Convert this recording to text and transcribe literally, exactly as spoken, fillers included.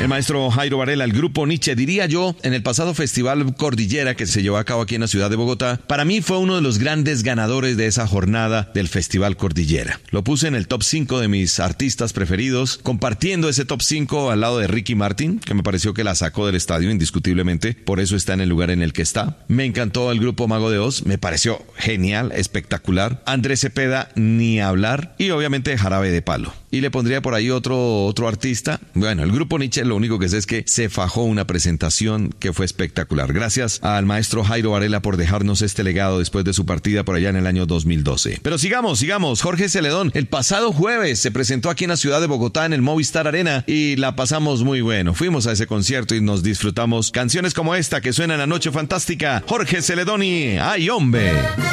El maestro Jairo Varela, el grupo Nietzsche, diría yo, en el pasado Festival Cordillera que se llevó a cabo aquí en la ciudad de Bogotá, para mí fue uno de los grandes ganadores de esa jornada del Festival Cordillera. Lo puse en el top cinco de mis artistas preferidos, compartiendo ese top cinco al lado de Ricky Martin, que me pareció que la sacó del estadio indiscutiblemente, por eso está en el lugar en el que está. Me encantó el grupo Mago de Oz, me pareció genial, espectacular. Andrés Cepeda, ni hablar, y obviamente Jarabe de Palo. Y le pondría por ahí otro, otro artista. Bueno, el grupo Nietzsche, lo único que sé es que se fajó una presentación que fue espectacular. Gracias al maestro Jairo Varela por dejarnos este legado después de su partida por allá en el año dos mil doce. Pero sigamos, sigamos. Jorge Celedón, el pasado jueves se presentó aquí en la ciudad de Bogotá en el Movistar Arena y la pasamos muy bueno. Fuimos a ese concierto y nos disfrutamos canciones como esta que suena en La Noche Fantástica. Jorge Celedón y ¡ay, hombre!